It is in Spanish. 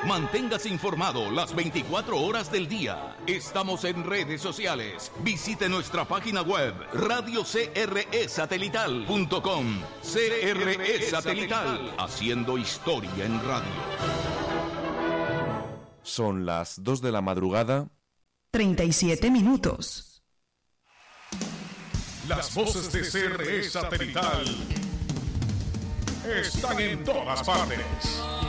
Manténgase informado las 24 horas del día. Estamos en redes sociales. Visite nuestra página web radiocresatelital.com. CRE Satelital, haciendo historia en radio. Son las 2 de la madrugada. 37 minutos. Las voces de CRE Satelital están en todas partes.